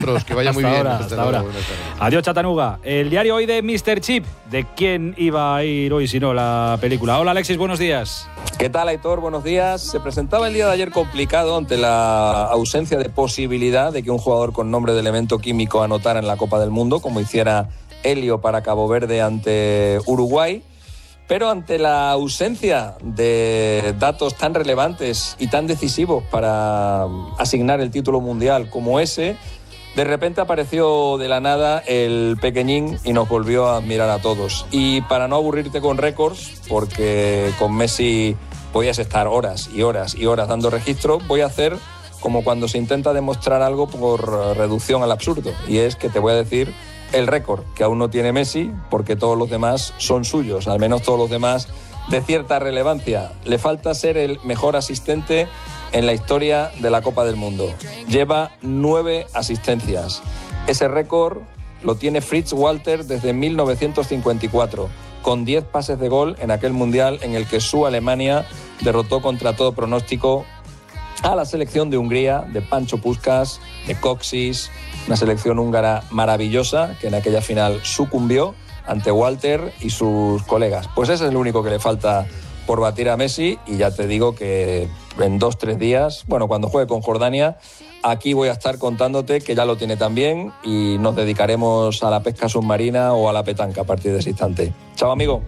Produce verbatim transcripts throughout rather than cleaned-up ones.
Que vaya muy hasta bien. Ahora, hasta ahora. Adiós, Chatanuga. El diario hoy de míster Chip. ¿De quién iba a ir hoy si no la película? Hola, Alexis, buenos días. ¿Qué tal, Aitor? Buenos días. Se presentaba el día de ayer complicado ante la ausencia de posibilidad de que un jugador con nombre de elemento químico anotara en la Copa del Mundo, como hiciera Helio para Cabo Verde ante Uruguay. Pero ante la ausencia de datos tan relevantes y tan decisivos para asignar el título mundial como ese, de repente apareció de la nada el pequeñín y nos volvió a admirar a todos. Y para no aburrirte con récords, porque con Messi podías estar horas y horas y horas dando registro, voy a hacer como cuando se intenta demostrar algo por reducción al absurdo. Y es que te voy a decir el récord que aún no tiene Messi, porque todos los demás son suyos, al menos todos los demás de cierta relevancia. Le falta ser el mejor asistente en la historia de la Copa del Mundo. Lleva nueve asistencias. Ese récord lo tiene Fritz Walter desde mil novecientos cincuenta y cuatro, con diez pases de gol en aquel Mundial en el que su Alemania derrotó contra todo pronóstico a la selección de Hungría, de Pancho Puskás, de Kocsis, una selección húngara maravillosa que en aquella final sucumbió ante Walter y sus colegas. Pues ese es el único que le falta por batir a Messi, y ya te digo que en dos, tres días, bueno, cuando juegue con Jordania, aquí voy a estar contándote que ya lo tiene también y nos dedicaremos a la pesca submarina o a la petanca a partir de ese instante. Chao, amigo.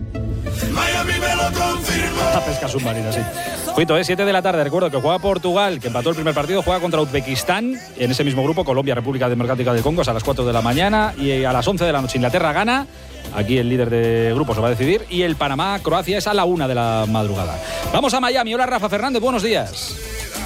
La pesca submarina, sí. Cuito, es siete de la tarde. Recuerdo que juega Portugal, que empató el primer partido, juega contra Uzbekistán. En ese mismo grupo, Colombia, República Democrática del Congo, es a las cuatro de la mañana. Y a las once de la noche, Inglaterra gana. Aquí el líder de grupo se va a decidir. Y el Panamá-Croacia es a la una de la madrugada. Vamos a Miami. Hola, Rafa Fernández, buenos días.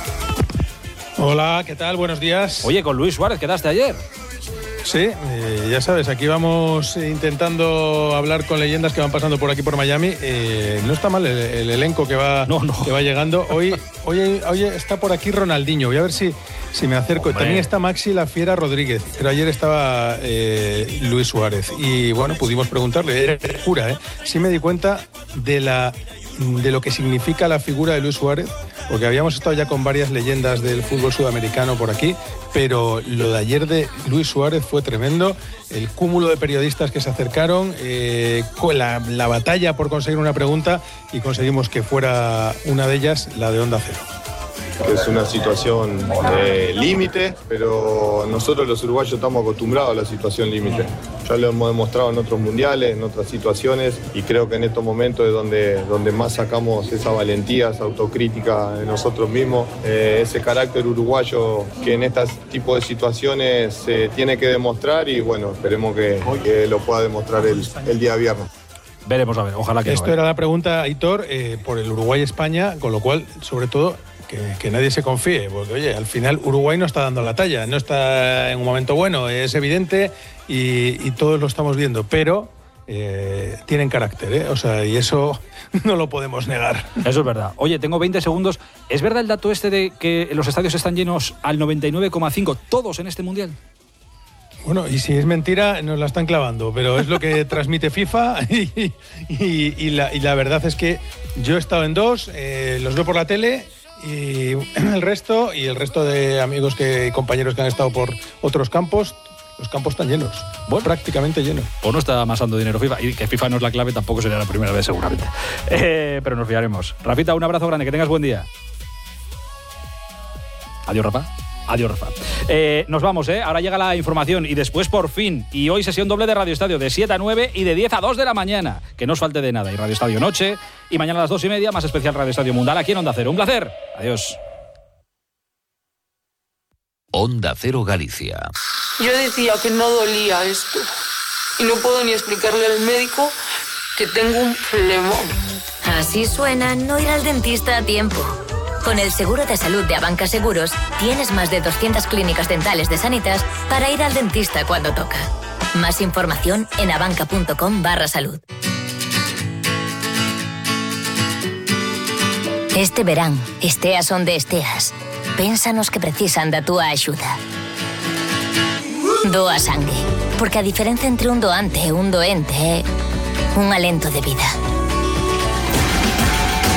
Hola, ¿qué tal? Buenos días. Oye, con Luis Suárez quedaste ayer. Sí, eh, ya sabes, aquí vamos intentando hablar con leyendas que van pasando por aquí por Miami. Eh, no está mal el, el elenco que va, no, no. que va llegando. Hoy, hoy, hoy está por aquí Ronaldinho. Voy a ver si, si me acerco. Hombre. También está Maxi La Fiera Rodríguez, pero ayer estaba eh, Luis Suárez. Y bueno, pudimos preguntarle, era pura, ¿eh? Sí me di cuenta de la de lo que significa la figura de Luis Suárez, porque habíamos estado ya con varias leyendas del fútbol sudamericano por aquí, pero lo de ayer de Luis Suárez fue tremendo. El cúmulo de periodistas que se acercaron, eh, con la, la batalla por conseguir una pregunta, y conseguimos que fuera una de ellas la de Onda Cero. Es una situación eh, límite, pero nosotros los uruguayos estamos acostumbrados a la situación límite. Ya lo hemos demostrado en otros mundiales, en otras situaciones, y creo que en estos momentos es donde, donde más sacamos esa valentía, esa autocrítica de nosotros mismos, eh, ese carácter uruguayo que en este tipo de situaciones se eh, tiene que demostrar, y bueno, esperemos que, que lo pueda demostrar el, el día viernes. Veremos, a ver, ojalá que Esto no, era la pregunta, Aitor, eh, por el Uruguay-España, con lo cual, sobre todo, Que, que nadie se confíe, porque oye, al final Uruguay no está dando la talla, no está en un momento bueno, es evidente, y, y todos lo estamos viendo, pero eh, tienen carácter, ¿eh? O sea, y eso no lo podemos negar. Eso es verdad. Oye, tengo veinte segundos. ¿Es verdad el dato este de que los estadios están llenos al noventa y nueve coma cinco, todos en este Mundial? Bueno, y si es mentira, nos la están clavando, pero es lo que transmite FIFA, y, y, y, la, y la verdad es que yo he estado en dos, eh, los veo por la tele, y el resto y el resto de amigos que compañeros que han estado por otros campos, los campos están llenos, bueno, prácticamente llenos. Pues no está amasando dinero FIFA, y que FIFA no es la clave tampoco sería la primera vez seguramente, eh, pero nos fiaremos. Rafita, un abrazo grande, que tengas buen día. Adiós, Rafa. Adiós, Rafa. Eh, nos vamos, ¿eh? Ahora llega la información y después, por fin, y hoy sesión doble de Radio Estadio de siete a nueve y de diez a dos de la mañana. Que no os falte de nada. Y Radio Estadio Noche, y mañana a las dos y media, más especial Radio Estadio Mundial aquí en Onda Cero. Un placer. Adiós. Onda Cero Galicia. Yo decía que no dolía esto. Y no puedo ni explicarle al médico que tengo un flemón. Así suena no ir al dentista a tiempo. Con el seguro de salud de Abanca Seguros, tienes más de doscientas clínicas dentales de Sanitas para ir al dentista cuando toca. Más información en abanca.com barra salud. Este verán, esteas onde esteas, pénsanos que precisan da túa axuda. Doa sangue, porque a diferencia entre un doante e un doente é un alento de vida.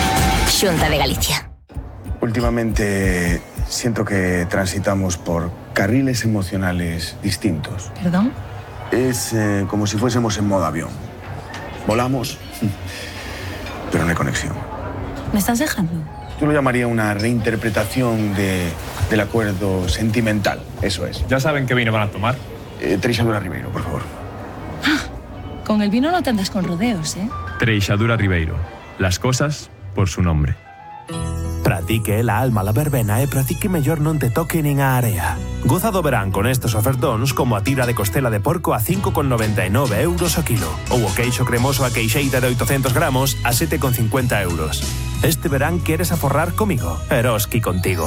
Xunta de Galicia. Últimamente siento que transitamos por carriles emocionales distintos. ¿Perdón? Es eh, como si fuésemos en modo avión. Volamos, pero no hay conexión. ¿Me estás dejando? Yo lo llamaría una reinterpretación de, del acuerdo sentimental. Eso es. ¿Ya saben qué vino van a tomar? Eh, Treixadura Ribeiro, por favor. Ah, con el vino no te andas con rodeos, ¿eh? Treixadura Ribeiro. Las cosas por su nombre. Pratique la alma la verbena e pratique mellor non te toque nin a area. Goza do verán con estes ofertóns como a tira de costela de porco a cinco con noventa e nove euros o kilo ou o queixo cremoso a queixeita de oitocentos gramos a sete con cincuenta euros. Este verán queres aforrar comigo? Eroski contigo.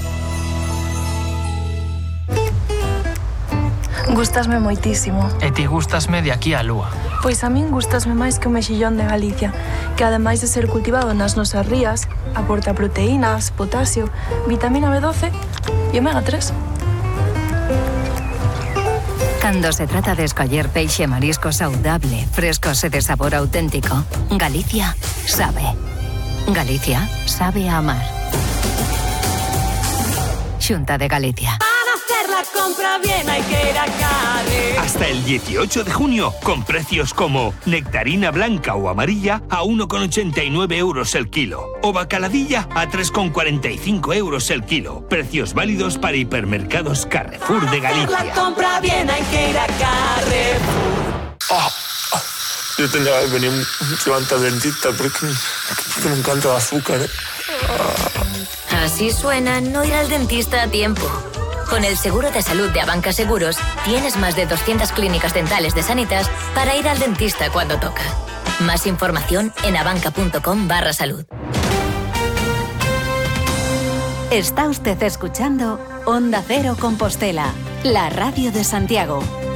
Gústasme moitísimo. E ti gústasme de aquí á lúa. Pois a min gústasme máis que o mexillón de Galicia, que ademais de ser cultivado nas nosas rías, aporta proteínas, potasio, vitamina B doce e omega tres. Cando se trata de escoller peixe e marisco saudable, frescos e de sabor auténtico, Galicia sabe. Galicia sabe a amar. Xunta de Galicia. La compra bien hay que ir a Carre. Hasta el dieciocho de junio, con precios como nectarina blanca o amarilla a uno con ochenta y nueve euros el kilo o bacaladilla a tres con cuarenta y cinco euros el kilo. Precios válidos para hipermercados Carrefour de Galicia. La compra bien hay que ir a Carrefour. Oh, oh, yo tendría que venir un antes al dentista porque, porque me encanta el azúcar. ¿eh? Oh. Así suena no ir al dentista a tiempo. Con el seguro de salud de Abanca Seguros, tienes más de doscientas clínicas dentales de Sanitas para ir al dentista cuando toca. Más información en abanca.com barra salud. Está usted escuchando Onda Cero Compostela, la radio de Santiago.